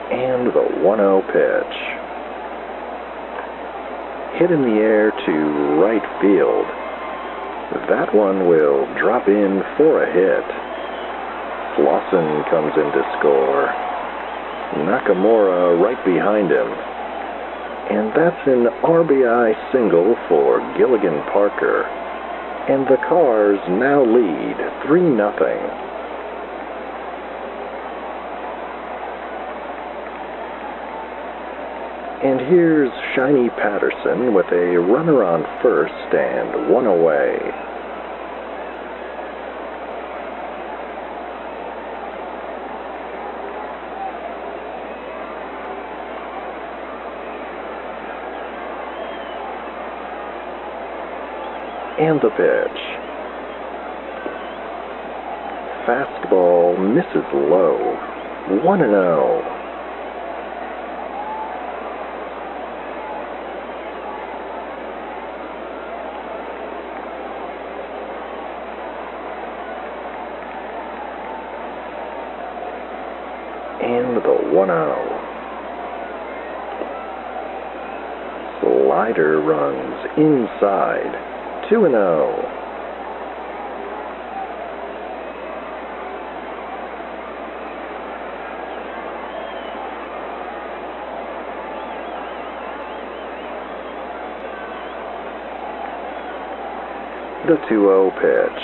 And the 1-0 pitch. Hit in the air to right field. That one will drop in for a hit. Slauson comes in to score. Nakamura right behind him. And that's an RBI single for Gilligan Parker. And the Cars now lead 3-0. And here's Shiny Patterson with a runner on first and one away. And the pitch. Fastball misses low. 1-0. And the 1-0. Slider runs inside. 2-0. The 2-0 pitch.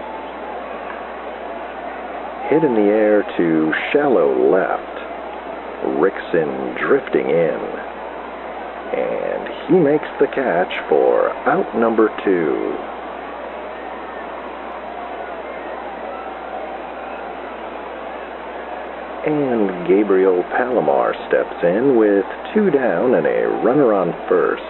Hit in the air to shallow left. Rickson drifting in. And he makes the catch for out number 2. And Gabriel Palomar steps in with 2 down and a runner on first.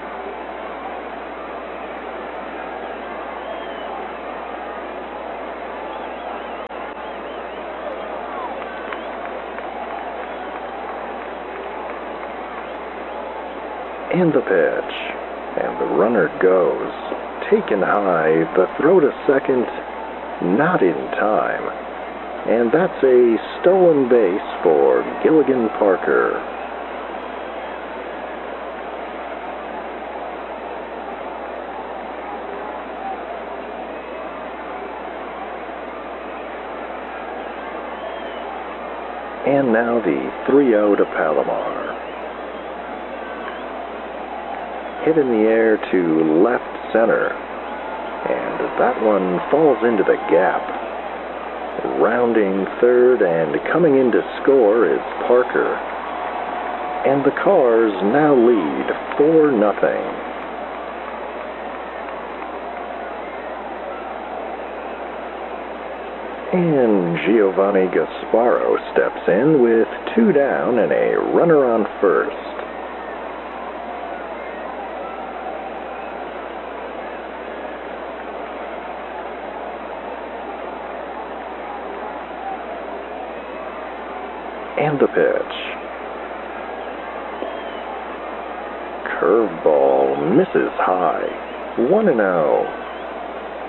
And the pitch, and the runner goes, taken high, the throw to second, not in time, and that's a stolen base for Gilligan Parker. And now the 3-0 to Palomar. Hit in the air to left center, and that one falls into the gap. Rounding third and coming in to score is Parker, and the Cars now lead 4-0. And Giovanni Gasparo steps in with 2 down and a runner on first. And the pitch. Curveball misses high. 1-0.